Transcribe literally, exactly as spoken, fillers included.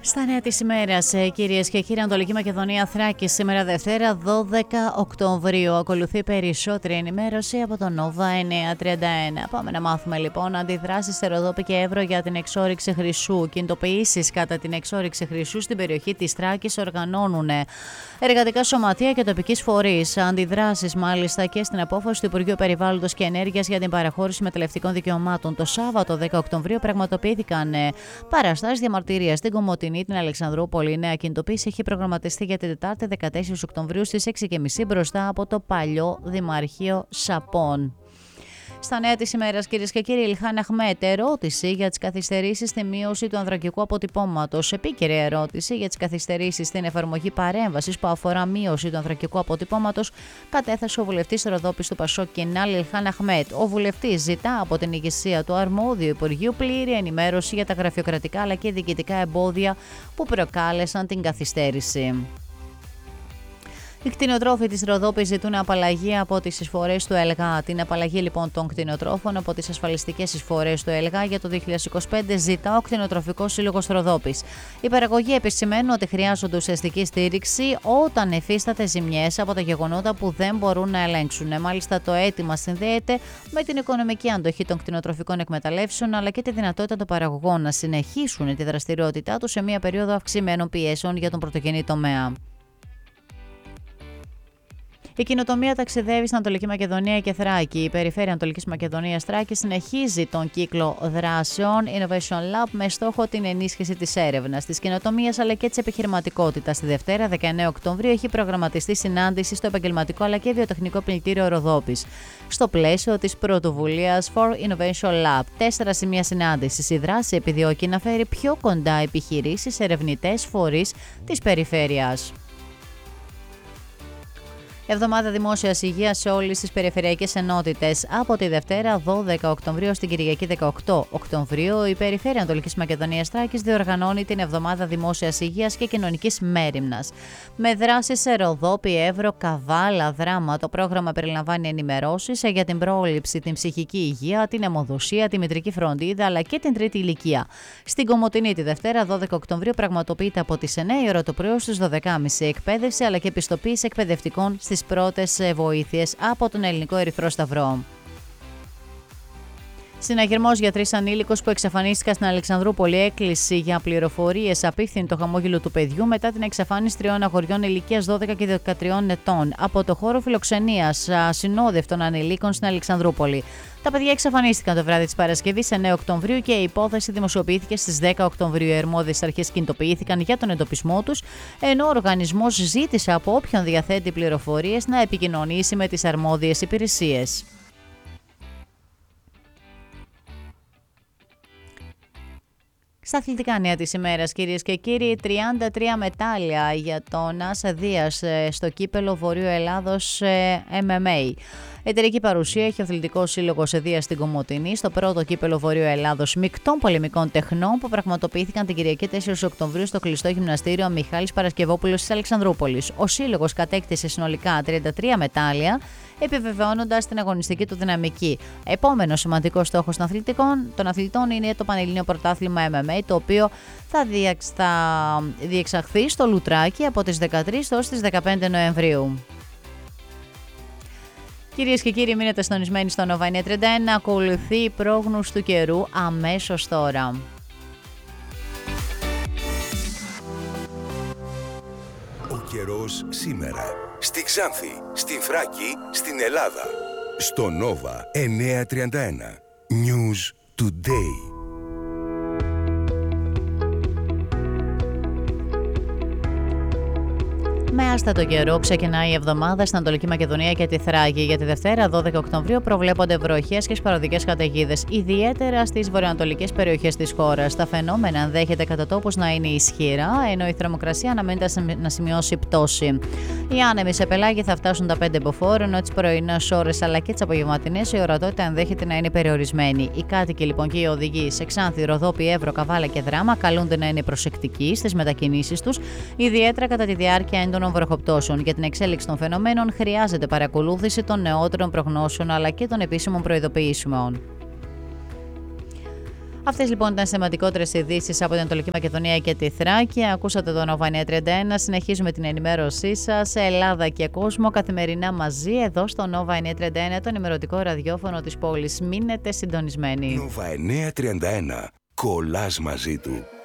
Στα νέα της ημέρας, κυρίες και κύριοι, Ανατολική Μακεδονία, Θράκη, σήμερα Δευτέρα δώδεκα Οκτωβρίου. Ακολουθεί περισσότερη ενημέρωση από το Nova εννιακόσια τριάντα ένα. Πάμε να μάθουμε λοιπόν αντιδράσεις σε Ροδόπη και Εύρο για την εξόρυξη χρυσού. Κινητοποιήσεις κατά την εξόρυξη χρυσού στην περιοχή της Θράκης οργανώνουν εργατικά σωματεία και τοπικής φορείς. Αντιδράσεις μάλιστα και στην απόφαση του Υπουργείου Περιβάλλοντος και Ενέργειας για την παραχώρηση μεταλλευτικών δικαιωμάτων. Το Σάββατο δέκα Οκτωβρίου πραγματοποιήθηκαν παραστάσεις διαμαρτυρίας στην Κομοτηνή, την Αλεξανδρούπολη. Η νέα κινητοποίηση έχει προγραμματιστεί για την Τετάρτη δεκατέσσερις Οκτωβρίου στις έξι και μισή μπροστά από το παλιό Δημαρχείο Σαπών. Στα νέα της ημέρας, κυρίες και κύριοι, Ηλχάν Αχμέτ, ερώτηση για τις καθυστερήσεις στη μείωση του ανδρακικού αποτυπώματος. Επίκαιρη ερώτηση για τις καθυστερήσεις στην εφαρμογή παρέμβασης που αφορά μείωση του ανδρακικού αποτυπώματος κατέθεσε ο βουλευτής Ροδόπης του Πασόκ Κινάλ, Ηλχάν Αχμέτ. Ο βουλευτής ζητά από την ηγεσία του αρμόδιου Υπουργείου πλήρη ενημέρωση για τα γραφειοκρατικά αλλά και διοικητικά εμπόδια που προκάλεσαν την καθυστέρηση. Οι κτηνοτρόφοι της Ροδόπης ζητούν απαλλαγή από τις εισφορές του ΕΛΓΑ. Την απαλλαγή λοιπόν των κτηνοτρόφων από τις ασφαλιστικές εισφορές του ΕΛΓΑ για το δύο χιλιάδες είκοσι πέντε ζητά ο Κτηνοτροφικός Σύλλογος Ροδόπης. Οι παραγωγοί επισημαίνουν ότι χρειάζονται ουσιαστική στήριξη όταν εφίσταται ζημιές από τα γεγονότα που δεν μπορούν να ελέγξουν. Μάλιστα, το αίτημα συνδέεται με την οικονομική αντοχή των κτηνοτροφικών εκμεταλλεύσεων αλλά και τη δυνατότητα των παραγωγών να συνεχίσουν τη δραστηριότητά τους σε μια περίοδο αυξημένων πιέσεων για τον πρωτογενή τομέα. Η κοινοτομία ταξιδεύει στην Ανατολική Μακεδονία και Θράκη. Η περιφέρεια Ανατολικής Μακεδονίας Θράκη συνεχίζει τον κύκλο δράσεων Innovation Lab με στόχο την ενίσχυση της έρευνας, της καινοτομίας αλλά και της επιχειρηματικότητας. Τη Δευτέρα, δεκαεννέα Οκτωβρίου, έχει προγραμματιστεί συνάντηση στο επαγγελματικό αλλά και βιοτεχνικό πλυντήριο Ροδόπης. Στο πλαίσιο της πρωτοβουλίας For Innovation Lab, τέσσερα σημεία συνάντησης. Η δράση επιδιώκει να φέρει πιο κοντά επιχειρήσεις, ερευνητές, φορείς της περιφέρειας. Εβδομάδα Δημόσιας Υγείας σε όλες τις περιφερειακές ενότητες. Από τη Δευτέρα δώδεκα Οκτωβρίου στην Κυριακή δεκαοκτώ Οκτωβρίου, η Περιφέρεια Ανατολικής Μακεδονίας Θράκης διοργανώνει την Εβδομάδα Δημόσιας Υγείας και Κοινωνικής Μέριμνας. Με δράσεις σε Ροδόπη, Εύρο, Καβάλα, Δράμα, το πρόγραμμα περιλαμβάνει ενημερώσεις για την πρόληψη, την ψυχική υγεία, την αιμοδοσία, τη μητρική φροντίδα αλλά και την τρίτη ηλικία. Στην Κομοτηνή τη Δευτέρα δώδεκα Οκτωβρίου πραγματοποιείται από τις εννέα η ώρα το πρωί στις δώδεκα και μισή εκπαίδευση αλλά και επιστοποίηση εκπαιδευτικών στις πρώτες βοήθειες από τον Ελληνικό Ερυθρό Σταυρό. Συναγερμός για τρεις ανήλικους που εξαφανίστηκαν στην Αλεξανδρούπολη. Έκκληση για πληροφορίες απίφθινε το χαμόγελο του παιδιού μετά την εξαφάνιση τριών αγοριών ηλικίας δώδεκα και δεκατρία ετών από το χώρο φιλοξενίας ασυνόδευτων ανηλίκων στην Αλεξανδρούπολη. Τα παιδιά εξαφανίστηκαν το βράδυ της Παρασκευής εννέα Οκτωβρίου και η υπόθεση δημοσιοποιήθηκε στις δέκα Οκτωβρίου. Οι αρμόδιες αρχές κινητοποιήθηκαν για τον εντοπισμό τους, ενώ ο οργανισμός ζήτησε από όποιον διαθέτει πληροφορίες να επικοινωνήσει με τις αρμόδιες υπηρεσίες. Στα αθλητικά νέα της ημέρας, κυρίες και κύριοι, τριάντα τρία μετάλλια για τον Άσα Δίας στο κύπελο Βορείου Ελλάδος εμ εμ έι. Εταιρική παρουσία έχει ο Αθλητικός Σύλλογος Δίας στην Κομοτηνή στο πρώτο κύπελο Βορείου Ελλάδος μεικτών πολεμικών τεχνών που πραγματοποιήθηκαν την Κυριακή τέσσερις Οκτωβρίου στο κλειστό γυμναστήριο Μιχάλης Παρασκευόπουλος της Αλεξανδρούπολης. Ο Σύλλογος κατέκτησε συνολικά τριάντα τρία μετάλλια, επιβεβαιώνοντας την αγωνιστική του δυναμική. Επόμενο σημαντικό στόχος των αθλητικών, των αθλητών είναι το Πανελλήνιο Πρωτάθλημα εμ εμ έι, το οποίο θα, διεξ, θα διεξαχθεί στο Λουτράκι από τις δεκατρείς έως τις δεκαπέντε Νοεμβρίου. Κυρίες και κύριοι, μείνετε συντονισμένοι στο Nova εννιακόσια τριάντα ένα. Ακολουθεί η πρόγνωση του καιρού αμέσως τώρα. Ο καιρός σήμερα. Στη Ξάνθη, στη Θράκη, στην Ελλάδα. Στο Nova εννιακόσια τριάντα ένα. News Today. Με άστατο καιρό ξεκινάει η εβδομάδα στην Ανατολική Μακεδονία και τη Θράκη. Για τη Δευτέρα, δώδεκα Οκτωβρίου, προβλέπονται βροχές και σποραδικές καταιγίδες, ιδιαίτερα στις βορειοανατολικές περιοχές της χώρας. Τα φαινόμενα ενδέχεται κατά τόπους να είναι ισχυρά, ενώ η θερμοκρασία αναμένεται να σημειώσει πτώση. Οι άνεμοι σε πελάγη θα φτάσουν τα πέντε μποφόρ, ενώ τις πρωινές ώρες αλλά και τις απογευματινές η ορατότητα ενδέχεται να είναι περιορισμένη. Οι κάτοικοι λοιπόν και οι οδηγοί σε Ξάνθη, Ροδόπη, Εύρο, Καβάλα και Δράμα καλούνται να είναι προσεκτικοί στις μετακινήσεις τους, ιδιαίτερα κατά τη διάρκεια έντονων βροχοπτώσεων. Για την εξέλιξη των φαινομένων χρειάζεται παρακολούθηση των νεότερων προγνώσεων αλλά και των επίσημων προειδοποιήσεων. Αυτές λοιπόν ήταν σημαντικότερες ειδήσεις από την Ανατολική Μακεδονία και τη Θράκη. Ακούσατε το Nova εννιακόσια τριάντα ένα. Συνεχίζουμε την ενημέρωσή σας σε Ελλάδα και κόσμο καθημερινά μαζί εδώ στο Nova εννιακόσια τριάντα ένα, το ενημερωτικό ραδιόφωνο της πόλης. Μείνετε συντονισμένοι. Nova εννιακόσια τριάντα ένα. Κολλάς μαζί του.